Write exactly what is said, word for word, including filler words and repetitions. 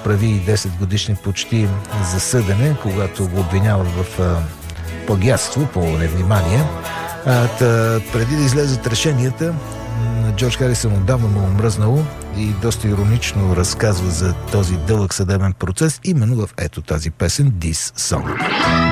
прави десет годишни почти за съдене, когато го обвиняват в а, плагиатство по невнимание. А, та, преди да излезат решенията, Джордж Харисън отдавна му омръзнало и доста иронично разказва за този дълъг съдебен процес именно в ето тази песен This Song.